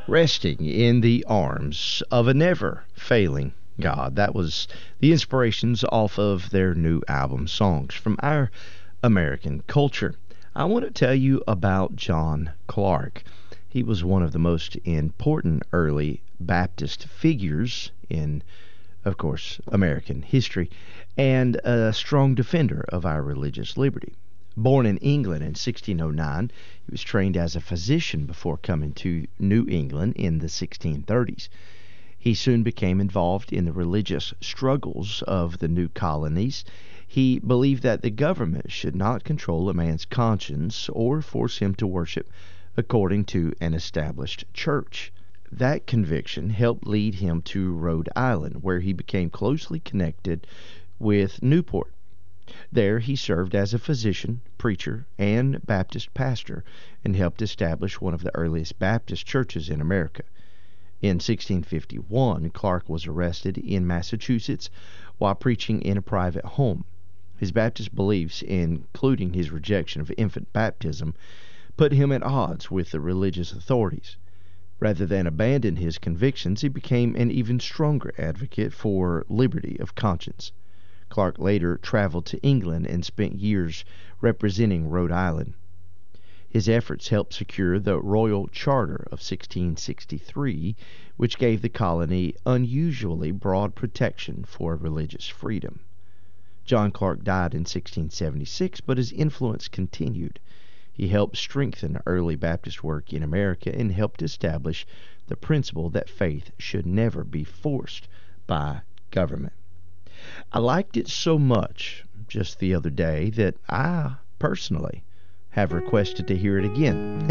resting in the arms of a never-failing God. That was the inspirations off of their new album, Songs from Our American Culture. I want to tell you about John Clarke. He was one of the most important early Baptist figures in, of course, American history, and a strong defender of our religious liberty. Born in England in 1609, he was trained as a physician before coming to New England in the 1630s. He soon became involved in the religious struggles of the new colonies. He believed that the government should not control a man's conscience or force him to worship according to an established church. That conviction helped lead him to Rhode Island, where he became closely connected with Newport. There he served as a physician, preacher, and Baptist pastor, and helped establish one of the earliest Baptist churches in America. In 1651, Clarke was arrested in Massachusetts while preaching in a private home. His Baptist beliefs, including his rejection of infant baptism, put him at odds with the religious authorities. Rather than abandon his convictions, he became an even stronger advocate for liberty of conscience. Clarke later traveled to England and spent years representing Rhode Island. His efforts helped secure the Royal Charter of 1663, which gave the colony unusually broad protection for religious freedom. John Clarke died in 1676, but his influence continued. He helped strengthen early Baptist work in America and helped establish the principle that faith should never be forced by government. I liked it so much just the other day that I personally have requested to hear it again.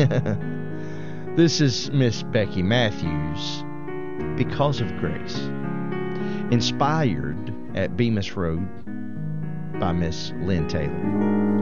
This is Miss Becky Matthews, Because of Grace, inspired at Bemis Road by Miss Lynn Taylor.